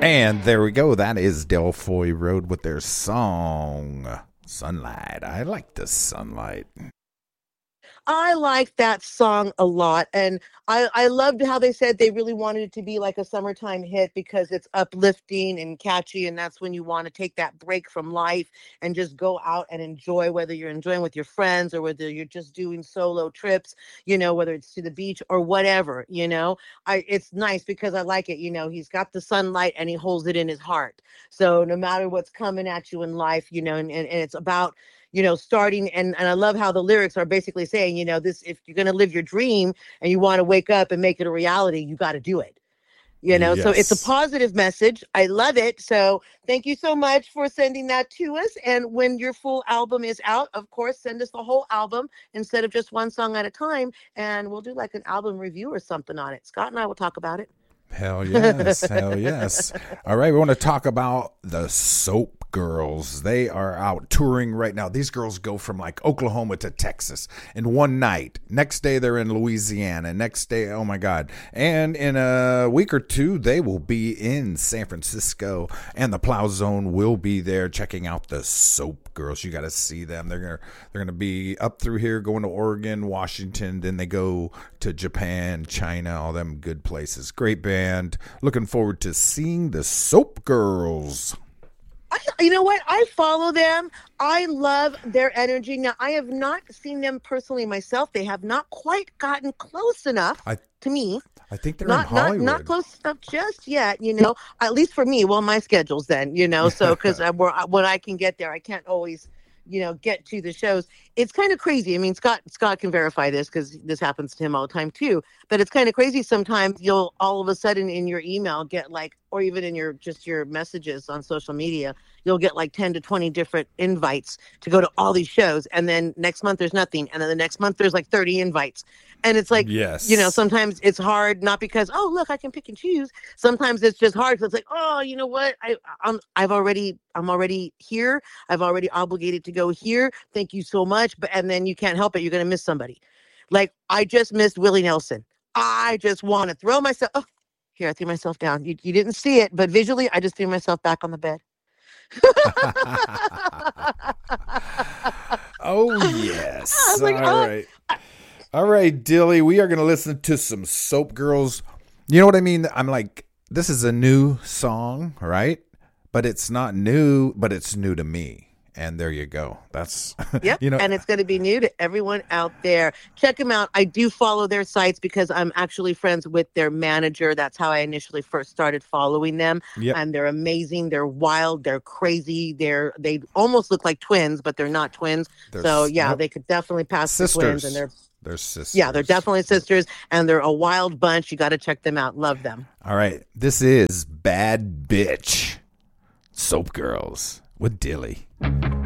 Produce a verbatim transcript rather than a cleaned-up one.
And there we go. That is Delfoy Road with their song, Sunlight. I like the sunlight. I like that song a lot. And I, I loved how they said they really wanted it to be like a summertime hit because it's uplifting and catchy. And that's when you want to take that break from life and just go out and enjoy, whether you're enjoying with your friends or whether you're just doing solo trips, you know, whether it's to the beach or whatever, you know. I It's nice because I like it. You know, he's got the sunlight and he holds it in his heart. So no matter what's coming at you in life, you know, and, and, and it's about, you know, starting, and, and I love how the lyrics are basically saying, you know, this, if you're going to live your dream and you want to wake up and make it a reality, you got to do it, you know. Yes. So it's a positive message. I love it. So thank you so much for sending that to us. And when your full album is out, of course, send us the whole album instead of just one song at a time. And we'll do like an album review or something on it. Scott and I will talk about it. Hell yes. Hell yes. All right. We want to talk about the Soap Girls. They are out touring right now. These girls go from like Oklahoma to Texas in one night. Next day, they're in Louisiana. Next day, oh my God. And in a week or two, they will be in San Francisco. And the Plow Zone will be there checking out the Soap Girls. You got to see them. They're gonna, they're going to be up through here, going to Oregon, Washington. Then they go to Japan, China, all them good places. Great band. And looking forward to seeing the Soap Girls. I, you know what? I follow them. I love their energy. Now, I have not seen them personally myself. They have not quite gotten close enough I, to me. I think they're not, in Hollywood. Not, not close enough just yet, you know, at least for me. Well, my schedule's then, you know, so because when I can get there, I can't always, you know, get to the shows. It's kind of crazy. I mean, Scott Scott can verify this because this happens to him all the time too. But it's kind of crazy. Sometimes you'll all of a sudden in your email get like, or even in your just your messages on social media, you'll get like ten to twenty different invites to go to all these shows. And then next month there's nothing. And then the next month there's like thirty invites. And it's like, yes, you know, sometimes it's hard, not because, oh, look, I can pick and choose. Sometimes it's just hard because it's like, oh, you know what? I, I'm, I've already, I'm already here. I've already obligated to go here. Thank you so much. But, and then you can't help it. You're going to miss somebody. Like I just missed Willie Nelson. I just want to throw myself. Oh, here, I threw myself down. You, you didn't see it, but visually, I just threw myself back on the bed. Oh, yes. I was like, All oh. right. All right, Dilly, we are going to listen to some Soap Girls. You know what I mean? I'm like, this is a new song, right? But it's not new, but it's new to me. And there you go. That's, yep. you know, and it's going to be new to everyone out there. Check them out. I do follow their sites because I'm actually friends with their manager. That's how I initially first started following them. Yep. And they're amazing. They're wild. They're crazy. They're, they almost look like twins, but they're not twins. They're, so yeah, nope. They could definitely pass sisters. for twins. And they're, they're sisters. Yeah, they're definitely sisters. And they're a wild bunch. You got to check them out. Love them. All right. This is Bad Bitch Soap Girls with Dilly.